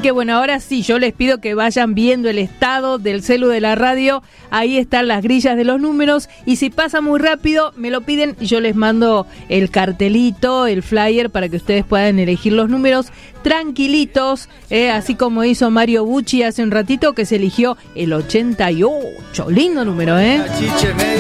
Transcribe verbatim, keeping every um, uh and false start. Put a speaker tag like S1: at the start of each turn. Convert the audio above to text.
S1: Así que bueno, ahora sí, yo les pido que vayan viendo el estado del celu de la radio. Ahí están las grillas de los números. Y si pasa muy rápido, me lo piden y yo les mando el cartelito, el flyer, para que ustedes puedan elegir los números tranquilitos, eh, así como hizo Mario Bucci hace un ratito, que se eligió el ochenta y ocho. Lindo número, ¿eh?